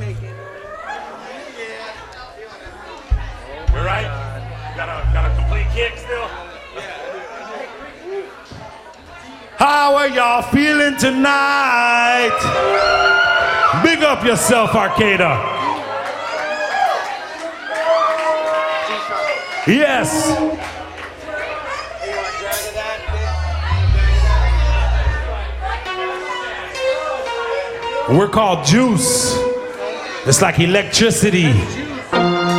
You're right. Got a complete kick still. How are y'all feeling tonight? Big up yourself, Arcada. Yes. We're called Juice. It's like electricity.